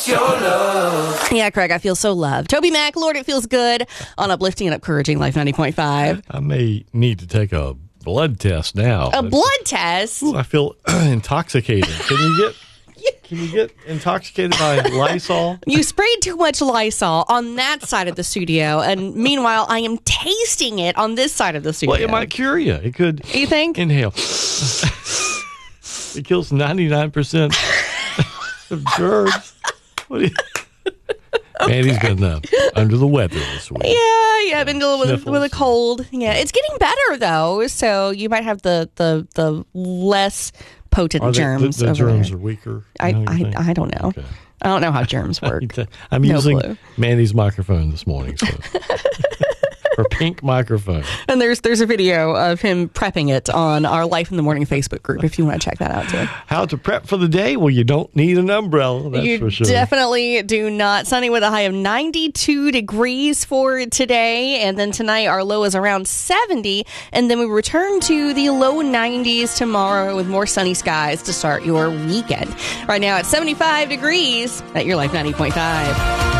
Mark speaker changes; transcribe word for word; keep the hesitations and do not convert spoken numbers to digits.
Speaker 1: your love.
Speaker 2: Yeah, Craig, I feel so loved. Toby Mac, Lord, it feels good on Uplifting and Encouraging Life ninety point five.
Speaker 3: I may need to take a blood test now.
Speaker 2: A blood test?
Speaker 3: Ooh, I feel intoxicated. Can you get can you get intoxicated by Lysol?
Speaker 2: You sprayed too much Lysol on that side of the studio, and meanwhile, I am tasting it on this side of the studio.
Speaker 3: Well, it might cure you. It could.
Speaker 2: You think?
Speaker 3: Inhale. It kills ninety-nine percent of germs. What do you... Okay. Mandy's been uh, under the weather this week.
Speaker 2: Yeah, yeah, I've been dealing with, with a cold. Yeah, it's getting better though, so you might have the the, the less potent
Speaker 3: are they,
Speaker 2: germs.
Speaker 3: The, the
Speaker 2: over
Speaker 3: germs
Speaker 2: there.
Speaker 3: are weaker.
Speaker 2: I I, I don't know. Okay. I don't know how germs work.
Speaker 3: I'm
Speaker 2: no
Speaker 3: using
Speaker 2: clue.
Speaker 3: Mandy's microphone this morning. So. Her pink microphone.
Speaker 2: And there's there's a video of him prepping it on our Life in the Morning Facebook group if you want to check that out too.
Speaker 3: How to prep for the day? Well, you don't need an umbrella, that's
Speaker 2: you
Speaker 3: for sure.
Speaker 2: Definitely do not. Sunny with a high of ninety-two degrees for today. And then tonight our low is around seventy. And then we return to the low nineties tomorrow with more sunny skies to start your weekend. Right now it's seventy-five degrees at your Life ninety point five.